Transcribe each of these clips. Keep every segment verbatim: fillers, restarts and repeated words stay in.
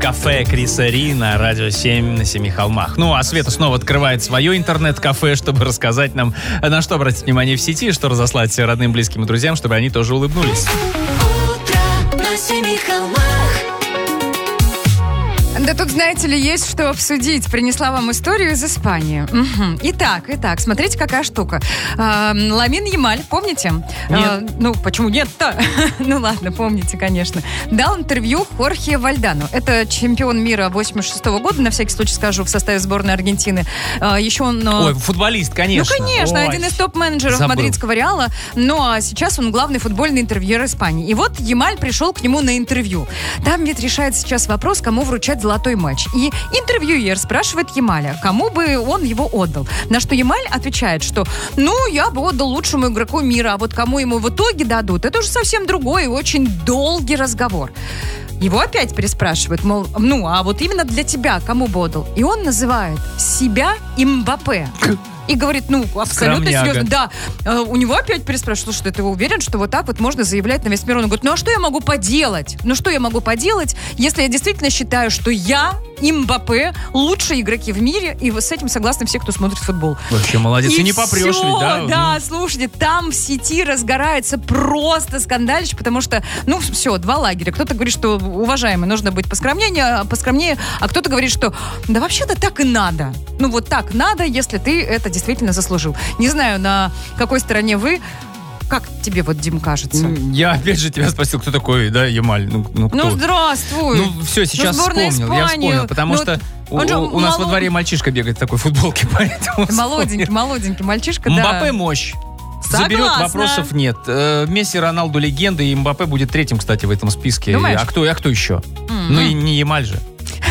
Кафе Криса Ри на Радио семь на Семи холмах. Ну, а Света снова открывает свое интернет-кафе, чтобы рассказать нам, на что обратить внимание в сети, что разослать родным, близким и друзьям, чтобы они тоже улыбнулись. Утро на Семи холмах. Да тут, знаете ли, есть что обсудить. Принесла вам историю из Испании. Угу. Итак, итак, смотрите, какая штука. А, Ламин Ямаль, помните? Нет. А, ну, почему нет-то? Ну, ладно, помните, конечно. Дал интервью Хорхе Вальдану. Это чемпион мира восемьдесят шестого года, на всякий случай скажу, в составе сборной Аргентины. А, еще он... Ой, футболист, конечно. Ну, конечно, Ой, один из топ-менеджеров забыл. мадридского Реала. Ну, а сейчас он главный футбольный интервьюер Испании. И вот Ямаль пришел к нему на интервью. Там ведь решает сейчас вопрос, кому вручать золотой матч. И интервьюер спрашивает Ямаля, кому бы он его отдал. На что Ямаль отвечает, что ну, я бы отдал лучшему игроку мира, а вот кому ему в итоге дадут, это уже совсем другой и очень долгий разговор. Его опять переспрашивают, мол, ну, а вот именно для тебя кому бы отдал? И он называет себя и Мбаппе. И говорит, ну, абсолютно Скромняга. серьезно. Да, Э, у него опять переспрашивают, слушай, ты уверен, что вот так вот можно заявлять на весь мир? Он говорит, ну, а что я могу поделать? Ну, что я могу поделать, если я действительно считаю, что я и Мбаппе лучшие игроки в мире, и вот с этим согласны все, кто смотрит футбол. Вообще молодец, и, И не попрешь все, ведь, да? да, слушайте, там в сети разгорается просто скандалище, потому что, ну, все, два лагеря. Кто-то говорит, что, уважаемый, нужно быть поскромнее, поскромнее, а кто-то говорит, что, да вообще-то так и надо. Ну, вот так надо, если ты это действительно заслужил. Не знаю, на какой стороне вы. Как тебе вот, Дим, кажется? М, Я опять же тебя спросил, кто такой, да, Ямаль? Ну, ну, кто? Ну, здравствуй. Ну, все, сейчас Ну, сборная вспомнил, я Испании. вспомнил, потому Ну, что у, он же у- у нас во молод- дворе мальчишка бегает в такой футболке, поэтому Молоденький, вспомнил. молоденький мальчишка, да. Мбаппе мощь. Заберет, Согласна. вопросов нет. Э, Месси, Роналду легенда, и Мбаппе будет третьим, кстати, в этом списке. Думаешь? А кто, а кто еще? Ну и не Ямаль же.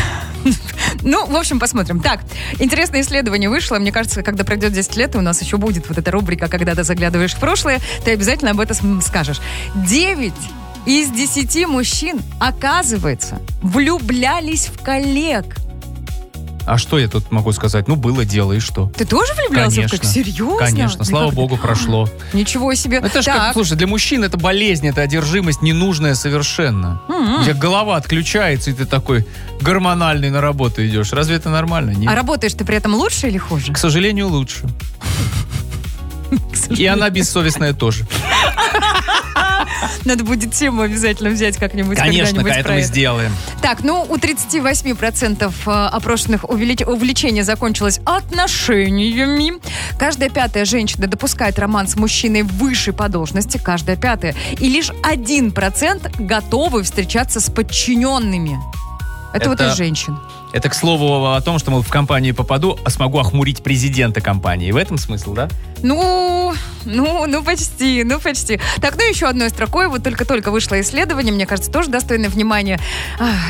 Ну, в общем, посмотрим. Так, интересное исследование вышло. Мне кажется, когда пройдет десять лет, и у нас еще будет вот эта рубрика, когда ты заглядываешь в прошлое, ты обязательно об этом скажешь. девять из десяти мужчин, оказывается, влюблялись в коллег. А что я тут могу сказать? Ну, было дело, и что? Ты тоже влюблялся Конечно. в коллег? Серьезно? Конечно, слава Никак- богу, прошло. Ничего себе. Это же, Так. как, слушай, для мужчин это болезнь, это одержимость ненужная совершенно. У тебя голова отключается, и ты такой гормональный на работу идешь. Разве это нормально? Нет. А работаешь ты при этом лучше или хуже? К сожалению, лучше. И она бессовестная тоже. Надо будет тему обязательно взять как-нибудь Конечно, когда-нибудь это про мы это. сделаем. Так, ну, у тридцать восемь процентов э, опрошенных увелич- увлечение закончилось отношениями. Каждая пятая женщина допускает роман с мужчиной высшей по должности. Каждая пятая. И лишь один процент готовы встречаться с подчиненными. Это, вот Это- из женщин. Это, к слову, о том, что, мол, в компанию попаду, а смогу охмурить президента компании. В этом смысл, да? Ну, ну, ну почти, ну почти. Так, ну еще одной строкой, вот только-только вышло исследование, мне кажется, тоже достойное внимания. Ах,